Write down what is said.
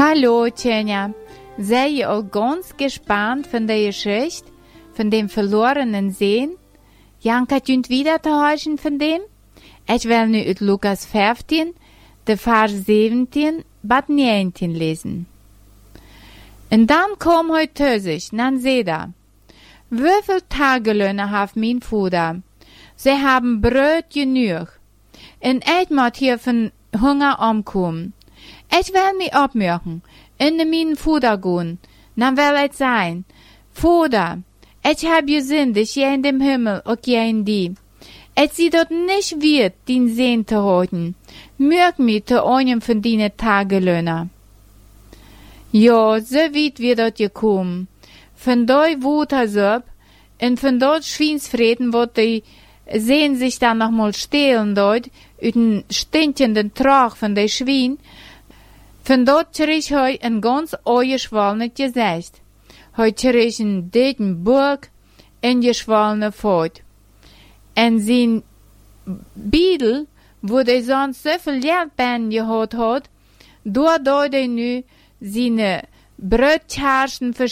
Hallo, Tjenja. Sei je al ganz gespannt von der Geschichte, von dem verlorenen Sehen? Janka tünt wieder te horchen von dem? Ich will nu uit Lukas 15, de Vers 17, bat 19 lesen. En dan kom hij thuis, nan seda. Wieviel Tagelöhne haft mein Vater? Sie haben Brot genug. En ich moet hier von Hunger umkommen. Ich will mich abmachen, in meinen Vater gehen. Dann will ich sein. Vater, ich hab gesehen, dich je in dem Himmel, und je in die. Ich sie dort nicht wird, den Sehen zu halten. Mög mich zu einem von deinen Tagelöhner. Ja, so weit wird dort gekommen. Von dort wut er so, und von dort Schweinsfrieden, wo die sehen sich dann noch mal stehlen dort, über den stinkenden Trag von der Schwein. Von dort krieg hij een ganz geschwollenes Gesicht. Hij krieg een dicken Burg en geschwollene Voet. En zijn Biedel, wo hij sonst zoveel Geld bij gehad had, door hij nu zijn Brötcharschen